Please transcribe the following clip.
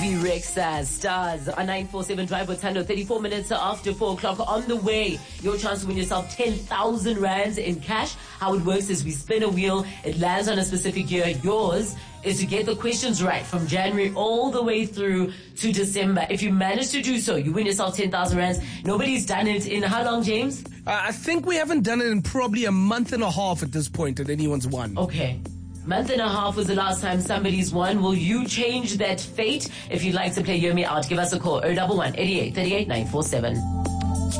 Ruby Rexa stars on 947 Drive with Tando, 34 minutes after 4 o'clock. On the way, your chance to win yourself 10,000 rands in cash. How it works is we spin a wheel, it lands on a specific year. Yours is to get the questions right from January all the way through to December. If you manage to do so, you win yourself 10,000 rands. Nobody's done it in how long, James? I think we haven't done it in probably a month and a half at this point that anyone's won. Okay. Month and a half was the last time somebody's won. Will you change that fate? If you'd like to play Hear Me Out, give us a call. 011 88 38 947.